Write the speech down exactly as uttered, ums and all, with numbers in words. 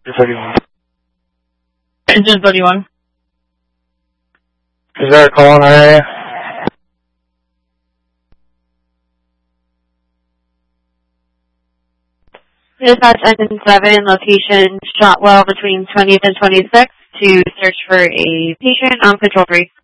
thirty-one. Engine thirty-one. Is there a call in our area? Dispatch Engine seven, location Shotwell between twentieth and twenty-sixth to search for a patient on Control three.